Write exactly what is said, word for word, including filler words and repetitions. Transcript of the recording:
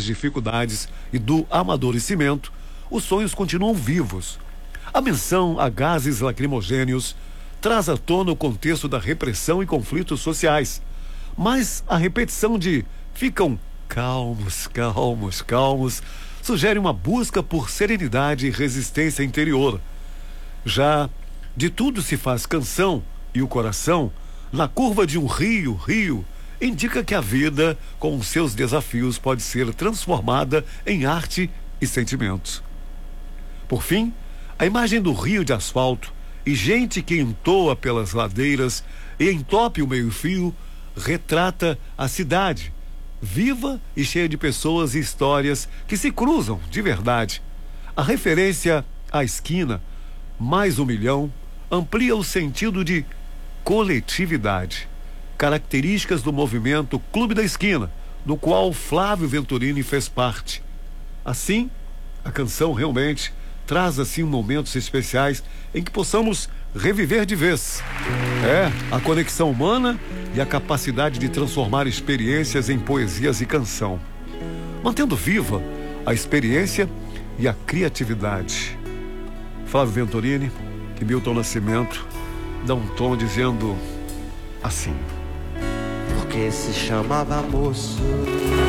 dificuldades e do amadurecimento, os sonhos continuam vivos. A menção a gases lacrimogêneos traz à tona o contexto da repressão e conflitos sociais, mas a repetição de "ficam calmos, calmos, calmos" sugere uma busca por serenidade e resistência interior. Já "de tudo se faz canção e o coração, na curva de um rio, rio", indica que a vida, com os seus desafios, pode ser transformada em arte e sentimentos. Por fim, a imagem do rio de asfalto e gente que entoa pelas ladeiras e entope o meio-fio retrata a cidade, viva e cheia de pessoas e histórias que se cruzam de verdade. A referência à esquina, mais um milhão, amplia o sentido de coletividade, características do movimento Clube da Esquina, do qual Flávio Venturini fez parte. Assim, a canção realmente traz assim momentos especiais em que possamos reviver de vez. É, a conexão humana e a capacidade de transformar experiências em poesias e canção, mantendo viva a experiência e a criatividade. Flávio Venturini e Milton Nascimento dão um tom dizendo assim: porque se chamava moço.